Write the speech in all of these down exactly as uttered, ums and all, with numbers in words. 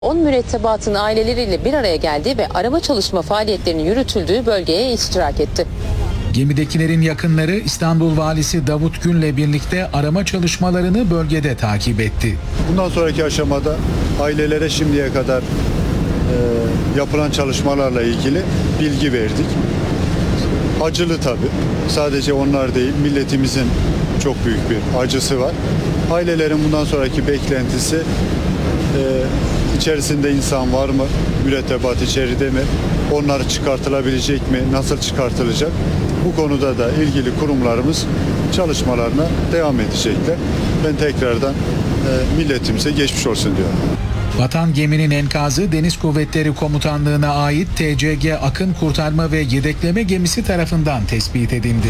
on mürettebatın aileleriyle bir araya geldi ve arama çalışma faaliyetlerinin yürütüldüğü bölgeye iştirak etti. Gemidekilerin yakınları İstanbul Valisi Davut Gün'le birlikte arama çalışmalarını bölgede takip etti. Bundan sonraki aşamada ailelere şimdiye kadar e, yapılan çalışmalarla ilgili bilgi verdik. Acılı tabii. Sadece onlar değil, milletimizin çok büyük bir acısı var. Ailelerin bundan sonraki beklentisi e, içerisinde insan var mı? Mürettebat içeride mi? Onlar çıkartılabilecek mi? Nasıl çıkartılacak? Bu konuda da ilgili kurumlarımız çalışmalarına devam edecekler. Ben tekrardan e, milletimize geçmiş olsun diyorum. Batan geminin enkazı Deniz Kuvvetleri Komutanlığı'na ait T C G Akın Kurtarma ve Yedekleme Gemisi tarafından tespit edildi.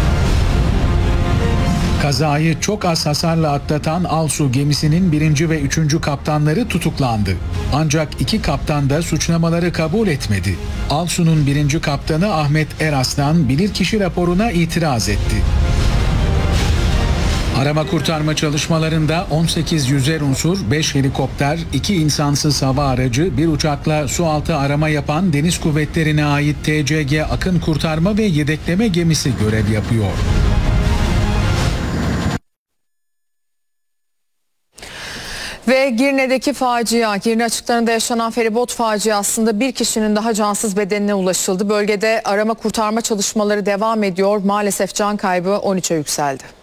Kazayı çok az hasarla atlatan Alsu gemisinin birinci ve üçüncü kaptanları tutuklandı. Ancak iki kaptan da suçlamaları kabul etmedi. Alsu'nun birinci kaptanı Ahmet Eraslan bilirkişi raporuna itiraz etti. Arama kurtarma çalışmalarında on sekiz yüzer unsur, beş helikopter, iki insansız hava aracı, bir uçakla sualtı arama yapan Deniz Kuvvetleri'ne ait T C G Akın Kurtarma ve Yedekleme Gemisi görev yapıyor. Ve Girne'deki facia, Girne açıklarında yaşanan feribot faciasında bir kişinin daha cansız bedenine ulaşıldı. Bölgede arama kurtarma çalışmaları devam ediyor. Maalesef can kaybı on üçe yükseldi.